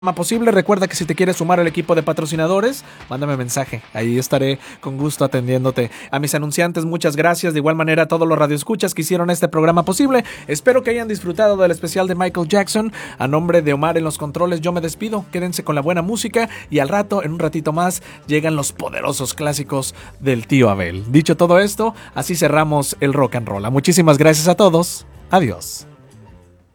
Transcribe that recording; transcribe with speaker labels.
Speaker 1: Posible. Recuerda que si te quieres sumar al equipo de patrocinadores, mándame mensaje, ahí estaré con gusto atendiéndote. A mis anunciantes, muchas gracias, de igual manera a todos los radioescuchas que hicieron este programa posible. Espero que hayan disfrutado del especial de Michael Jackson. A nombre de Omar en los controles, yo me despido. Quédense con la buena música y al rato, en un ratito más, llegan los poderosos clásicos del tío Abel. Dicho todo esto, así cerramos el rock and roll. Muchísimas gracias a todos. Adiós.